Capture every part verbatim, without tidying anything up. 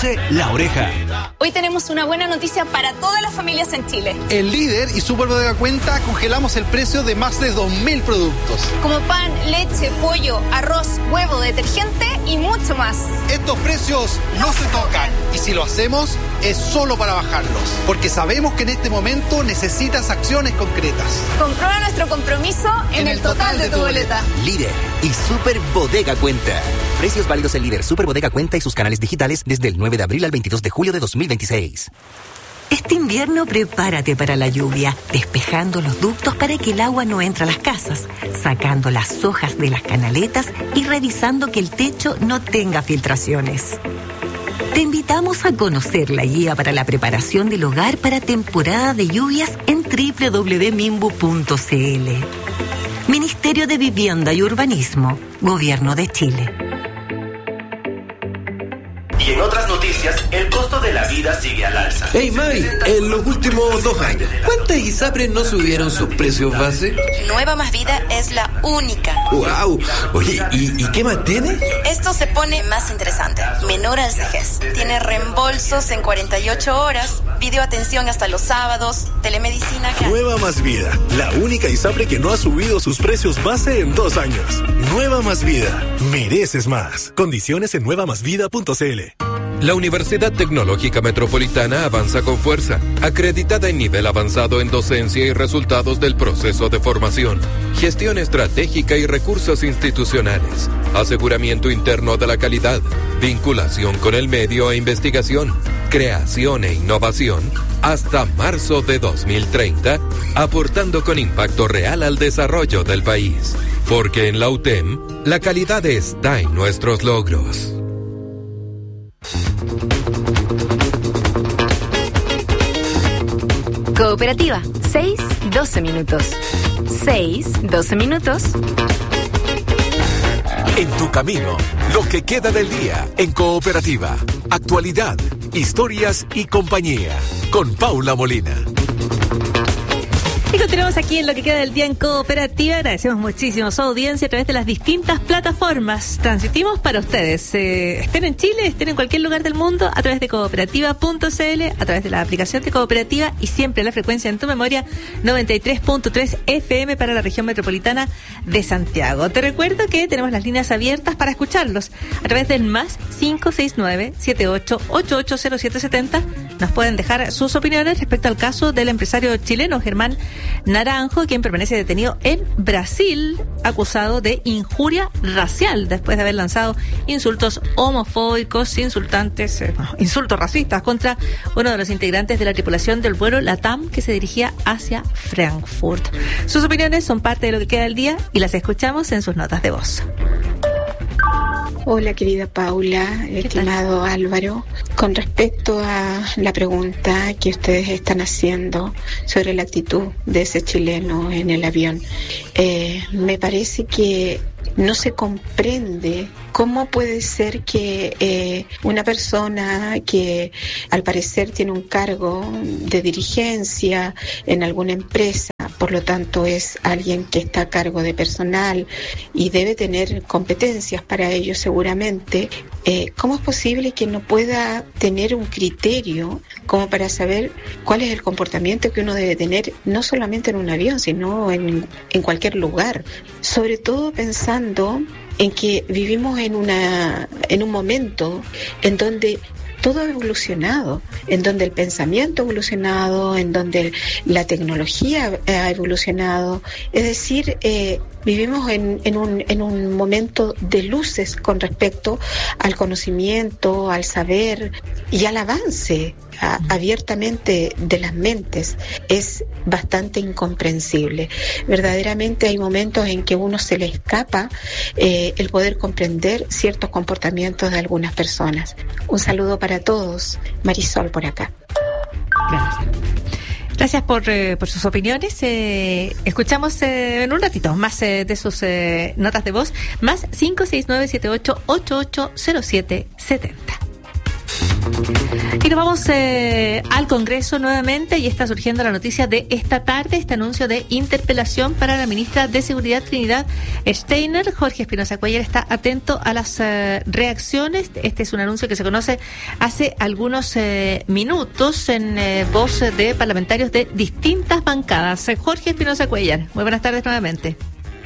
Conduce La Oreja. Hoy tenemos una buena noticia para todas las familias en Chile. En Líder y Super Bodega Cuenta congelamos el precio de más de dos mil productos. Como pan, leche, pollo, arroz, huevo, detergente y mucho más. Estos precios no se tocan. Y si lo hacemos, es solo para bajarlos. Porque sabemos que en este momento necesitas acciones concretas. Comprueba nuestro compromiso en, en el, el total, total de, de tu boleta. Líder y Super Bodega Cuenta. Precios válidos en Líder, Super Bodega Cuenta y sus canales digitales desde el nueve de abril al veintidós de julio de dos mil veintiséis. Este invierno prepárate para la lluvia, despejando los ductos para que el agua no entre a las casas, sacando las hojas de las canaletas y revisando que el techo no tenga filtraciones. Te invitamos a conocer la guía para la preparación del hogar para temporada de lluvias en doble u doble u doble u punto minbu punto c l. Ministerio de Vivienda y Urbanismo, Gobierno de Chile. Y en otras noticias, el costo de la vida sigue al alza. Hey Mari, en los últimos dos años, ¿cuántas ISAPRES no subieron sus precios base? Nueva Más Vida es la única. ¡Wow! Oye, ¿y, y qué más tiene? Esto se pone más interesante. Menor al C G E S. Tiene reembolsos en cuarenta y ocho horas, videoatención hasta los sábados, telemedicina... Nueva Más Vida, la única ISAPRE que no ha subido sus precios base en dos años. Nueva Más Vida, mereces más. Condiciones en nueva más vida punto c l. La Universidad Tecnológica Metropolitana avanza con fuerza, acreditada en nivel avanzado en docencia y resultados del proceso de formación, gestión estratégica y recursos institucionales, aseguramiento interno de la calidad, vinculación con el medio e investigación, creación e innovación, hasta marzo de dos mil treinta, aportando con impacto real al desarrollo del país. Porque en la U T E M, la calidad está en nuestros logros. Cooperativa, seis, doce minutos. seis, doce minutos. En tu camino, lo que queda del día en Cooperativa. Actualidad, historias y compañía. Con Paula Molina. Y continuamos aquí en lo que queda del día en Cooperativa. Agradecemos muchísimo su audiencia a través de las distintas plataformas. Transmitimos para ustedes. Eh, estén en Chile, estén en cualquier lugar del mundo, a través de cooperativa punto c l, a través de la aplicación de Cooperativa y siempre la frecuencia en tu memoria noventa y tres punto tres F M para la región metropolitana de Santiago. Te recuerdo que tenemos las líneas abiertas para escucharlos a través del más cinco seis nueve, siete ocho ocho ocho cero siete siete cero. Nos pueden dejar sus opiniones respecto al caso del empresario chileno Germán Naranjo, quien permanece detenido en Brasil, acusado de injuria racial, después de haber lanzado insultos homofóbicos, insultantes, eh, insultos racistas contra uno de los integrantes de la tripulación del vuelo LATAM que se dirigía hacia Frankfurt. Sus opiniones son parte de lo que queda del día y las escuchamos en sus notas de voz. Hola querida Paula, estimado Álvaro, con respecto a la pregunta que ustedes están haciendo sobre la actitud de ese chileno en el avión, eh, me parece que no se comprende cómo puede ser que eh, una persona que al parecer tiene un cargo de dirigencia en alguna empresa, por lo tanto es alguien que está a cargo de personal y debe tener competencias para ello seguramente, eh, ¿cómo es posible que no pueda tener un criterio como para saber cuál es el comportamiento que uno debe tener, no solamente en un avión, sino en, en cualquier lugar? Sobre todo pensando en que vivimos en una en un momento en donde todo ha evolucionado, en donde el pensamiento ha evolucionado, en donde la tecnología ha evolucionado. Es decir, eh, vivimos en, en, un, en un momento de luces con respecto al conocimiento, al saber y al avance a, abiertamente de las mentes. Es bastante incomprensible. Verdaderamente hay momentos en que uno se le escapa eh, el poder comprender ciertos comportamientos de algunas personas. Un saludo para todos. Marisol por acá. Gracias. Gracias por, eh, por sus opiniones. Eh, escuchamos eh, en un ratito más eh, de sus eh, notas de voz. Más cinco seis nueve siete ocho ocho ocho cero siete siete cero. Y nos vamos eh, al Congreso nuevamente y está surgiendo la noticia de esta tarde, este anuncio de interpelación para la ministra de Seguridad Trinidad Steiner. Jorge Espinosa Cuellar está atento a las eh, reacciones. Este es un anuncio que se conoce hace algunos eh, minutos en eh, voz de parlamentarios de distintas bancadas. Jorge Espinosa Cuellar, muy buenas tardes nuevamente.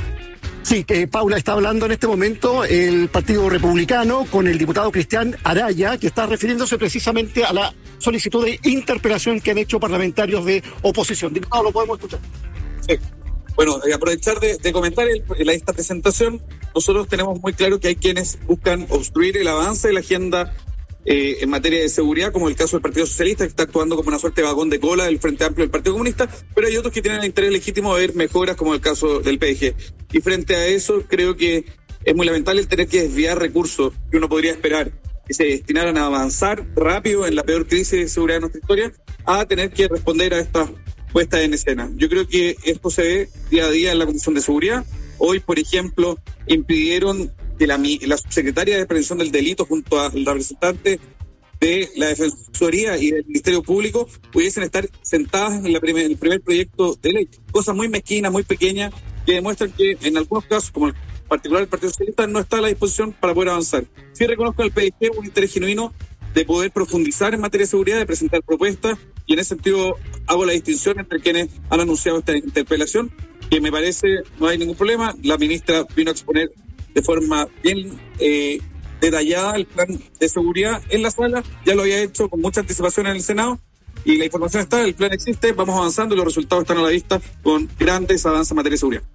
Sí, que Paula está hablando en este momento el Partido Republicano con el diputado Cristian Araya, que está refiriéndose precisamente a la solicitud de interpelación que han hecho parlamentarios de oposición. Diputado, ¿lo podemos escuchar? Sí. Bueno, eh, aprovechar de, de comentar el, el, esta presentación, nosotros tenemos muy claro que hay quienes buscan obstruir el avance de la agenda Eh, en materia de seguridad, como el caso del Partido Socialista, que está actuando como una suerte de vagón de cola del Frente Amplio del Partido Comunista, pero hay otros que tienen el interés legítimo de ver mejoras, como el caso del P D G. Y frente a eso, creo que es muy lamentable el tener que desviar recursos que uno podría esperar que se destinaran a avanzar rápido en la peor crisis de seguridad de nuestra historia, a tener que responder a esta puesta en escena. Yo creo que esto se ve día a día en la Comisión de Seguridad. Hoy, por ejemplo, impidieron que la, la subsecretaria de Prevención del Delito junto al representante de la Defensoría y del Ministerio Público pudiesen estar sentadas en, la primer, en el primer proyecto de ley. Cosas muy mezquinas, muy pequeñas, que demuestran que en algunos casos, como el particular del Partido Socialista, no está a la disposición para poder avanzar. Sí reconozco al P D G un interés genuino de poder profundizar en materia de seguridad, de presentar propuestas, y en ese sentido hago la distinción entre quienes han anunciado esta interpelación, que me parece no hay ningún problema. La ministra vino a exponer de forma bien eh, detallada el plan de seguridad en la sala, ya lo había hecho con mucha anticipación en el Senado, y la información está, el plan existe, vamos avanzando y los resultados están a la vista con grandes avances en materia de seguridad.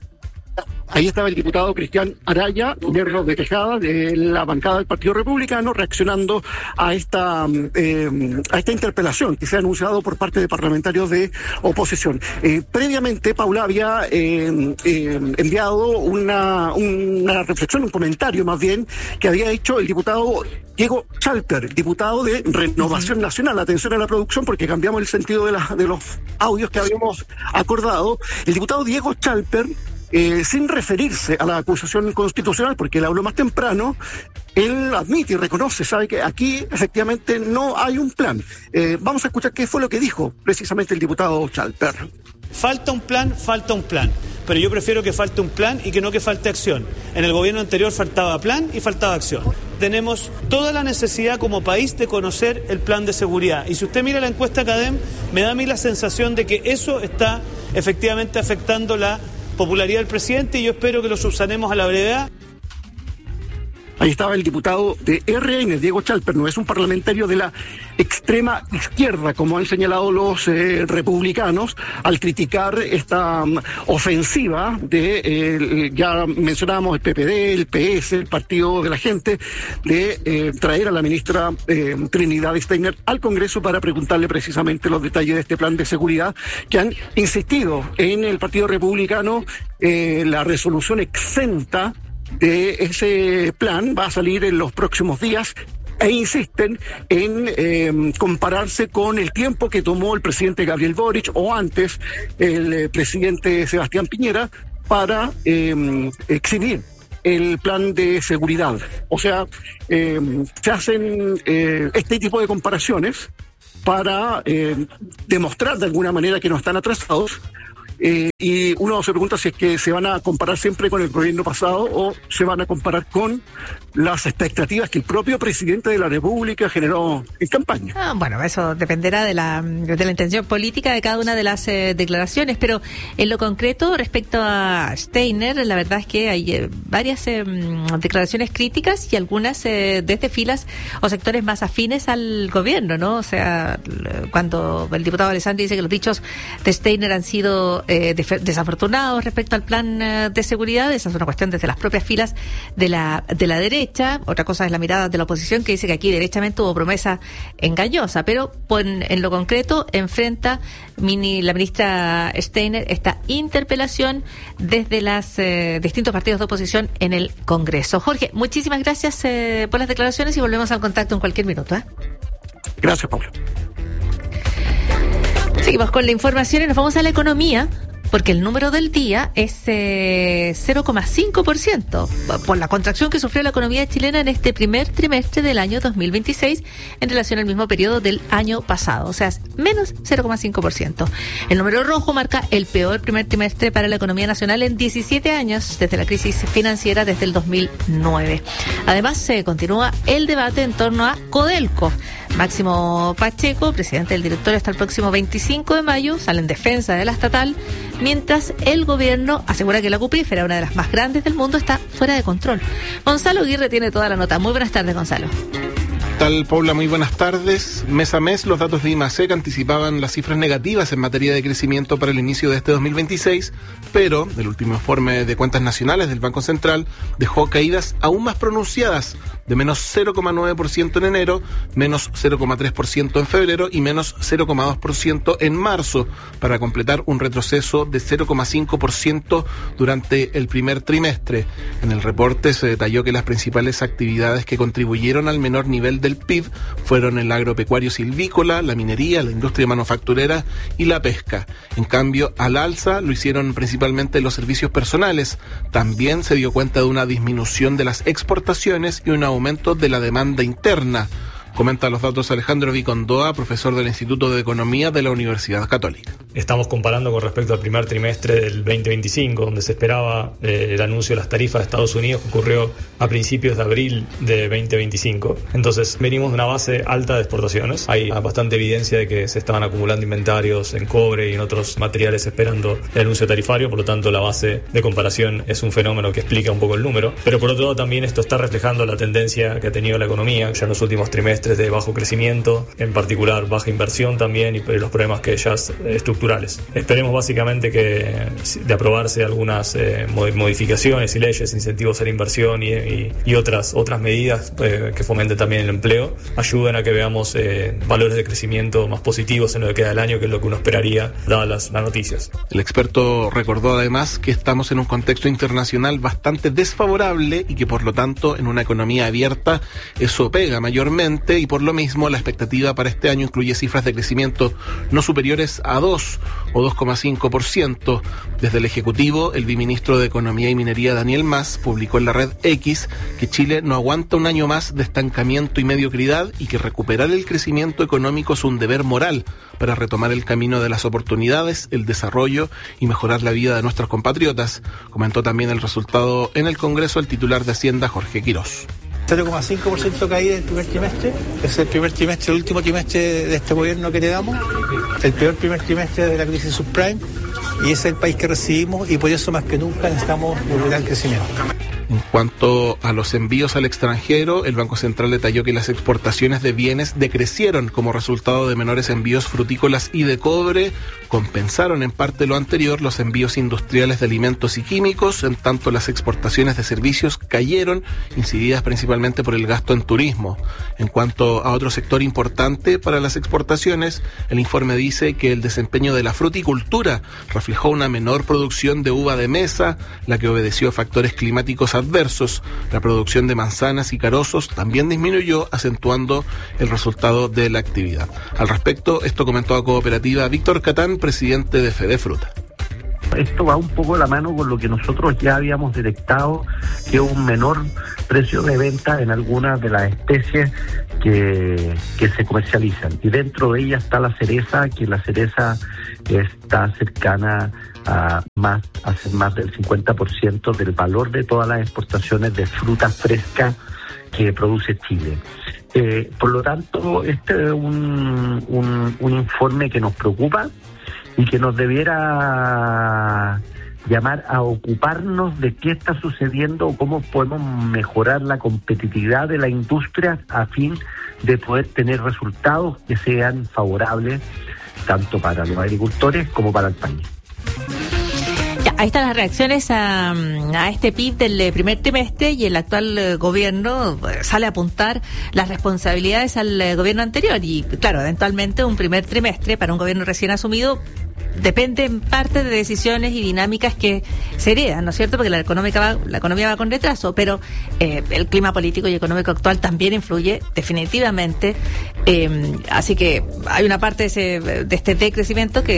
Ahí estaba el diputado Cristian Araya, Hierro de Tejada, de la bancada del Partido Republicano, reaccionando a esta eh, a esta interpelación que se ha anunciado por parte de parlamentarios de oposición. Eh, previamente, Paula había eh, eh, enviado una, una reflexión, un comentario más bien, que había hecho el diputado Diego Chalper, diputado de Renovación uh-huh. Nacional. Atención a la producción, porque cambiamos el sentido de, la, de los audios que habíamos acordado. El diputado Diego Chalper, Eh, sin referirse a la acusación constitucional, porque él habló más temprano, él admite y reconoce, sabe que aquí efectivamente no hay un plan. Eh, vamos a escuchar qué fue lo que dijo precisamente el diputado Chalper. Falta un plan, falta un plan, pero yo prefiero que falte un plan y que no que falte acción. En el gobierno anterior faltaba plan y faltaba acción. Tenemos toda la necesidad como país de conocer el plan de seguridad, y si usted mira la encuesta CADEM, me da a mí la sensación de que eso está efectivamente afectando la popularidad del presidente, y yo espero que lo subsanemos a la brevedad. Ahí estaba el diputado de R N, Diego Chalper, no es un parlamentario de la extrema izquierda, como han señalado los eh, republicanos, al criticar esta um, ofensiva de, eh, ya mencionábamos, el P P D, el P S, el Partido de la Gente, de eh, traer a la ministra eh, Trinidad Steiner al Congreso para preguntarle precisamente los detalles de este plan de seguridad, que han insistido en el Partido Republicano. Eh, la resolución exenta de ese plan va a salir en los próximos días, e insisten en eh, compararse con el tiempo que tomó el presidente Gabriel Boric o antes el eh, presidente Sebastián Piñera para eh, exhibir el plan de seguridad. O sea, eh, se hacen eh, este tipo de comparaciones para eh, demostrar de alguna manera que no están atrasados. Eh, y uno se pregunta si es que se van a comparar siempre con el gobierno pasado o se van a comparar con las expectativas que el propio presidente de la República generó en campaña. Ah, bueno, eso dependerá de la, de la intención política de cada una de las eh, declaraciones, pero en lo concreto respecto a Steiner, la verdad es que hay eh, varias eh, declaraciones críticas y algunas eh, desde filas o sectores más afines al gobierno, ¿no? O sea, cuando el diputado Alessandri dice que los dichos de Steiner han sido eh, desafortunados respecto al plan eh, de seguridad, esa es una cuestión desde las propias filas de la, de la derecha. Otra cosa es la mirada de la oposición, que dice que aquí derechamente hubo promesa engañosa, pero en, en lo concreto enfrenta mini, la ministra Steiner esta interpelación desde los eh, distintos partidos de oposición en el Congreso. Jorge, muchísimas gracias eh, por las declaraciones y volvemos al contacto en cualquier minuto. ¿eh? Gracias, Pablo. Seguimos con la información y nos vamos a la economía. porque el número del día es eh, cero coma cinco por ciento, por la contracción que sufrió la economía chilena en este primer trimestre del año dos mil veintiséis en relación al mismo periodo del año pasado, o sea, menos cero coma cinco por ciento. El número rojo marca el peor primer trimestre para la economía nacional en diecisiete años, desde la crisis financiera desde el dos mil nueve. Además, se continúa el debate en torno a Codelco. Máximo Pacheco, presidente del directorio hasta el próximo veinticinco de mayo, sale en defensa de la estatal, mientras el gobierno asegura que la cuprífera, una de las más grandes del mundo, está fuera de control. Gonzalo Aguirre tiene toda la nota. Muy buenas tardes, Gonzalo. ¿Qué tal, Paula? Muy buenas tardes. Mes a mes, los datos de IMASEC anticipaban las cifras negativas en materia de crecimiento para el inicio de este dos mil veintiséis, pero el último informe de cuentas nacionales del Banco Central dejó caídas aún más pronunciadas, de menos cero coma nueve por ciento en enero, menos cero coma tres por ciento en febrero y menos cero coma dos por ciento en marzo, para completar un retroceso de cero coma cinco por ciento durante el primer trimestre. En el reporte se detalló que las principales actividades que contribuyeron al menor nivel del P I B fueron el agropecuario silvícola, la minería, la industria manufacturera y la pesca. En cambio, al alza lo hicieron principalmente los servicios personales. También se dio cuenta de una disminución de las exportaciones y un aumento de la demanda interna. Comenta los datos Alejandro Vicondoa, profesor del Instituto de Economía de la Universidad Católica. Estamos comparando con respecto al primer trimestre del veinte veinticinco, donde se esperaba eh, el anuncio de las tarifas de Estados Unidos, que ocurrió a principios de abril de veinte veinticinco. Entonces, venimos de una base alta de exportaciones. Hay bastante evidencia de que se estaban acumulando inventarios en cobre y en otros materiales esperando el anuncio tarifario, por lo tanto, la base de comparación es un fenómeno que explica un poco el número. Pero por otro lado, también esto está reflejando la tendencia que ha tenido la economía ya en los últimos trimestres de bajo crecimiento, en particular baja inversión también, y los problemas que ya estructurales. Esperemos básicamente que, de aprobarse algunas eh, modificaciones y leyes, incentivos a la inversión y, y, y otras otras medidas eh, que fomenten también el empleo, ayuden a que veamos eh, valores de crecimiento más positivos en lo que queda del año, que es lo que uno esperaría dadas las, las noticias. El experto recordó además que estamos en un contexto internacional bastante desfavorable y que por lo tanto en una economía abierta eso pega mayormente, y por lo mismo la expectativa para este año incluye cifras de crecimiento no superiores a dos o dos coma cinco por ciento. Desde el Ejecutivo, el viceministro de Economía y Minería, Daniel Mas, publicó en la red X que Chile no aguanta un año más de estancamiento y mediocridad y que recuperar el crecimiento económico es un deber moral para retomar el camino de las oportunidades, el desarrollo y mejorar la vida de nuestros compatriotas. Comentó también el resultado en el Congreso el titular de Hacienda, Jorge Quirós. cero coma cinco por ciento caída del primer trimestre. Es el primer trimestre, el último trimestre de este gobierno que heredamos, el peor primer trimestre de la crisis subprime, y es el país que recibimos, y por eso más que nunca necesitamos volver al crecimiento. En cuanto a los envíos al extranjero, el Banco Central detalló que las exportaciones de bienes decrecieron como resultado de menores envíos frutícolas y de cobre. Compensaron en parte lo anterior los envíos industriales de alimentos y químicos, en tanto las exportaciones de servicios cayeron, incididas principalmente por el gasto en turismo. En cuanto a otro sector importante para las exportaciones, el informe dice que el desempeño de la fruticultura reflejó una menor producción de uva de mesa, la que obedeció a factores climáticos adversos. La producción de manzanas y carozos también disminuyó, acentuando el resultado de la actividad. Al respecto, esto comentó a Cooperativa Víctor Catán, presidente de Fedefruta. Esto va un poco de la mano con lo que nosotros ya habíamos detectado, que es un menor precio de venta en algunas de las especies que, que se comercializan. Y dentro de ella está la cereza, que la cereza está cercana a más, a ser más del cincuenta por ciento del valor de todas las exportaciones de fruta fresca que produce Chile. Eh, por lo tanto, este es un, un, un informe que nos preocupa y que nos debiera llamar a ocuparnos de qué está sucediendo o cómo podemos mejorar la competitividad de la industria a fin de poder tener resultados que sean favorables tanto para los agricultores como para el país. Ya, ahí están las reacciones a, a este P I B del primer trimestre, y el actual eh, gobierno eh, sale a apuntar las responsabilidades al eh, gobierno anterior. Y claro, eventualmente un primer trimestre para un gobierno recién asumido depende en parte de decisiones y dinámicas que se heredan, ¿no es cierto? Porque la económica va, la economía va con retraso, pero eh, el clima político y económico actual también influye definitivamente. Eh, así que hay una parte de, ese, de este decrecimiento que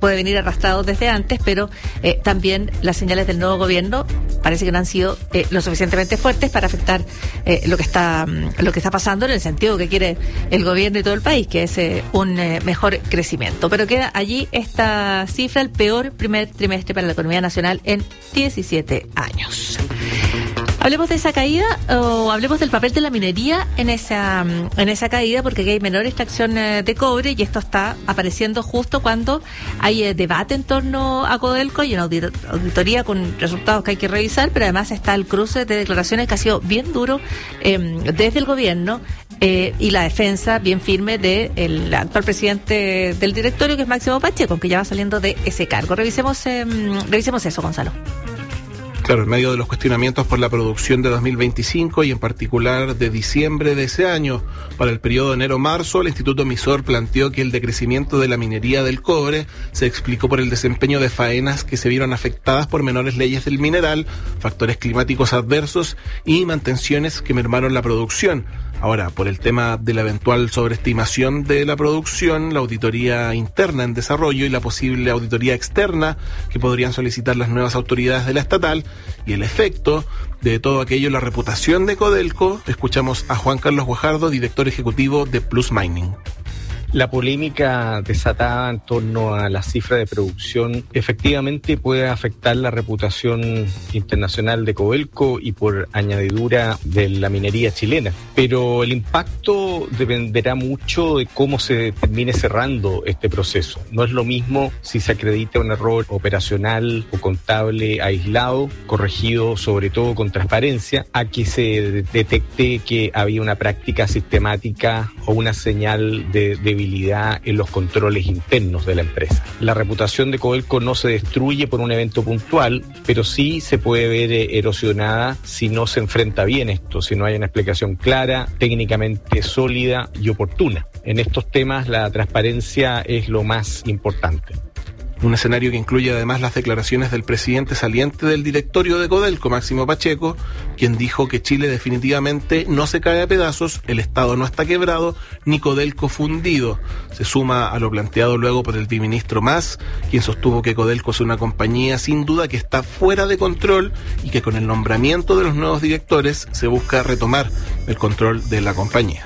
puede venir arrastrado desde antes, pero eh, también las señales del nuevo gobierno parece que no han sido eh, lo suficientemente fuertes para afectar eh, lo que está lo que está pasando en el sentido que quiere el gobierno y todo el país, que es eh, un eh, mejor crecimiento. Pero queda allí esta cifra, el peor primer trimestre para la economía nacional en diecisiete años. Hablemos de esa caída o hablemos del papel de la minería en esa en esa caída, porque aquí hay menor extracción de cobre y esto está apareciendo justo cuando hay eh, debate en torno a Codelco y una audit- auditoría con resultados que hay que revisar, pero además está el cruce de declaraciones que ha sido bien duro eh, desde el gobierno eh, y la defensa bien firme del actual presidente del directorio, que es Máximo Pacheco, que ya va saliendo de ese cargo. Revisemos, eh, revisemos eso, Gonzalo. Claro, en medio de los cuestionamientos por la producción de dos mil veinticinco y en particular de diciembre de ese año, para el periodo enero-marzo, el Instituto Emisor planteó que el decrecimiento de la minería del cobre se explicó por el desempeño de faenas que se vieron afectadas por menores leyes del mineral, factores climáticos adversos y mantenciones que mermaron la producción. Ahora, por el tema de la eventual sobreestimación de la producción, la auditoría interna en desarrollo y la posible auditoría externa que podrían solicitar las nuevas autoridades de la estatal y el efecto de todo aquello en la reputación de Codelco, escuchamos a Juan Carlos Guajardo, director ejecutivo de Plus Mining. La polémica desatada en torno a la cifra de producción efectivamente puede afectar la reputación internacional de Codelco y por añadidura de la minería chilena. Pero el impacto dependerá mucho de cómo se termine cerrando este proceso. No es lo mismo si se acredita un error operacional o contable aislado, corregido sobre todo con transparencia, a que se detecte que había una práctica sistemática o una señal de debilidad en los controles internos de la empresa. La reputación de Codelco no se destruye por un evento puntual, pero sí se puede ver erosionada si no se enfrenta bien esto, si no hay una explicación clara, técnicamente sólida y oportuna. En estos temas la transparencia es lo más importante. Un escenario que incluye además las declaraciones del presidente saliente del directorio de Codelco, Máximo Pacheco, quien dijo que Chile definitivamente no se cae a pedazos, el Estado no está quebrado, ni Codelco fundido. Se suma a lo planteado luego por el viceministro Mas, quien sostuvo que Codelco es una compañía sin duda que está fuera de control y que con el nombramiento de los nuevos directores se busca retomar el control de la compañía.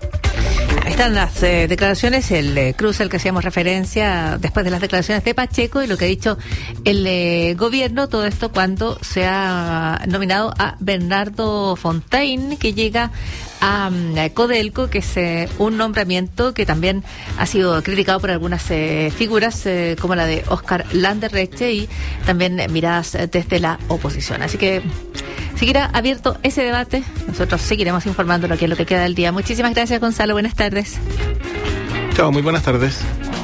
Ahí están las eh, declaraciones, el eh, cruce al que hacíamos referencia después de las declaraciones de Pacheco y lo que ha dicho el eh, gobierno, todo esto cuando se ha nominado a Bernardo Fontaine, que llega a, a Codelco, que es eh, un nombramiento que también ha sido criticado por algunas eh, figuras eh, como la de Oscar Landerreche y también eh, miradas desde la oposición. Así que seguirá abierto ese debate. Nosotros seguiremos informando lo que es lo que queda del día. Muchísimas gracias, Gonzalo. Buenas tardes. Chao, muy buenas tardes.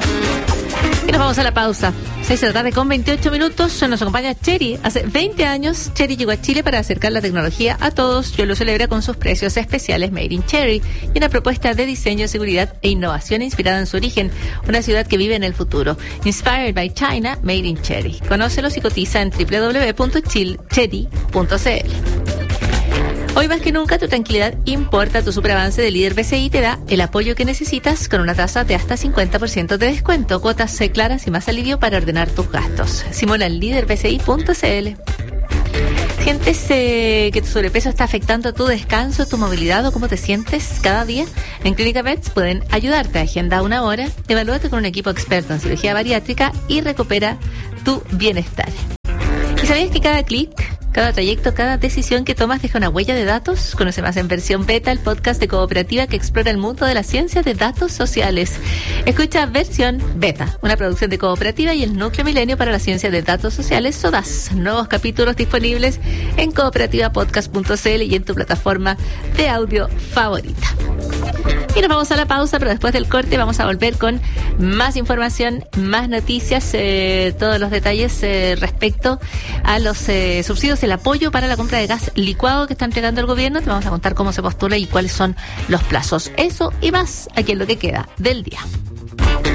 Y nos vamos a la pausa. seis de la tarde con veintiocho minutos. Nos acompaña Chery. Hace veinte años, Chery llegó a Chile para acercar la tecnología a todos. Yo lo celebra con sus precios especiales Made in Chery y una propuesta de diseño, seguridad e innovación inspirada en su origen. Una ciudad que vive en el futuro. Inspired by China, Made in Chery. Conócelos y cotiza en doble u doble u doble u punto chery punto c l. Hoy más que nunca tu tranquilidad importa. Tu superavance de Líder B C I te da el apoyo que necesitas con una tasa de hasta cincuenta por ciento de descuento, cuotas claras y más alivio para ordenar tus gastos. Simula en líder b c i punto c l. ¿Sientes eh, que tu sobrepeso está afectando tu descanso, tu movilidad o cómo te sientes cada día? En Clínica Vets pueden ayudarte. Agenda una hora, evalúate con un equipo experto en cirugía bariátrica y recupera tu bienestar. ¿Y sabías que cada clic, cada trayecto, cada decisión que tomas deja una huella de datos? Conoce más en Versión Beta, el podcast de Cooperativa que explora el mundo de la ciencia de datos sociales. Escucha Versión Beta, una producción de Cooperativa y el Núcleo Milenio para la Ciencia de Datos Sociales, SODAS. Nuevos capítulos disponibles en cooperativa podcast punto c l y en tu plataforma de audio favorita. Y nos vamos a la pausa, pero después del corte vamos a volver con más información, más noticias, eh, todos los detalles eh, respecto a los eh, subsidios, el apoyo para la compra de gas licuado que está entregando el gobierno. Te vamos a contar cómo se postula y cuáles son los plazos. Eso y más aquí en lo que queda del día.